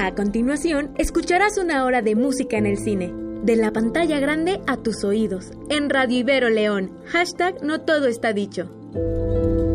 A continuación, escucharás una hora de música en el cine. De la pantalla grande a tus oídos. En Radio Ibero León. #No todo está dicho.